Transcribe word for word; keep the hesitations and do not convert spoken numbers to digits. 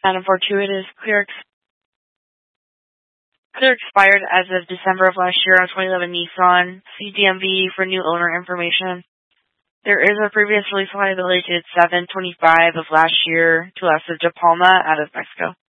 Item four two, it is clear, ex- clear expired as of December of last year on twenty eleven Nissan. See D M V for new owner information. There is a previous release liability dated seven twenty-five of last year to us of De Palma out of Mexico.